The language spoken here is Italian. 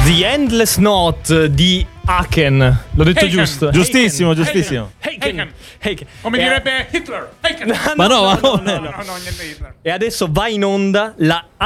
The Endless Note di Haken. L'ho detto Haken. giusto? Giustissimo, giustissimo. Haken. Come direbbe Hitler. Ma no, No, niente Hitler. E adesso va in onda la